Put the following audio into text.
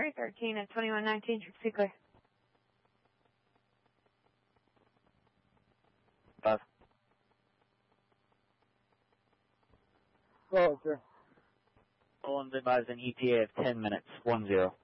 313 at 2119, Trixie clear. 5. Oh, sir. Roland advised an ETA of 10 minutes, 10.